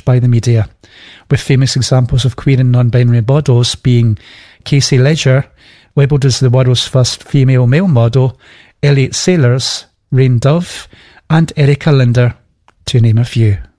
by the media, with famous examples of queer and non-binary models being Casey Ledger, labelled as the world's first female male model, Elliot Sailors, Rain Dove, and Erica Linder, to name a few.